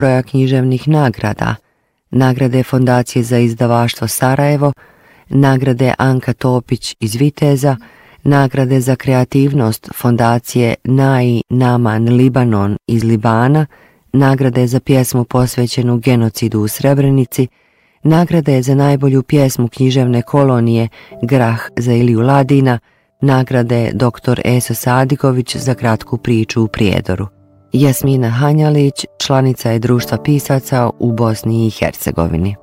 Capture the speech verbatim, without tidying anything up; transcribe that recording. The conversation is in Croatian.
broja književnih nagrada, nagrade Fondacije za izdavaštvo Sarajevo, nagrade Anka Topić iz Viteza, nagrade za kreativnost Fondacije Nai Naman Libanon iz Libana, nagrade za pjesmu posvećenu genocidu u Srebrenici, nagrade za najbolju pjesmu književne kolonije Grah za Iliju Ladina, nagrade doktor Eso Sadiković za kratku priču u Prijedoru. Jasmina Hanjalić članica je Društva pisaca u Bosni i Hercegovini.